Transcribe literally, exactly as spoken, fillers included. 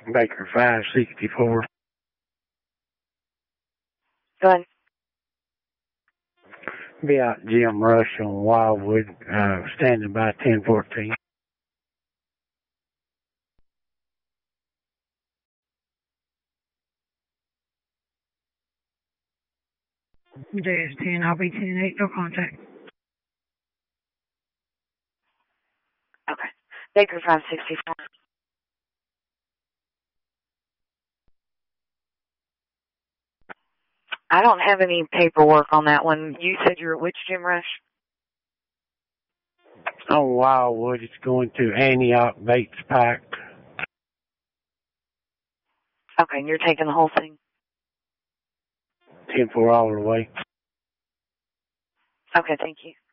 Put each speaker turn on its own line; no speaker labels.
Baker five sixty-four.
Go ahead.
Be out Jim Rush on Wildwood, uh, standing by ten fourteen.
J S ten, I'll be ten eight, no contact.
Okay. Baker five sixty-four. I don't have any paperwork on that one. You said you're at which Jim Rush?
On Wildwood, it's going to Antioch Bates Pike.
Okay, and you're taking the whole thing?
ten four all the way.
Okay, thank you.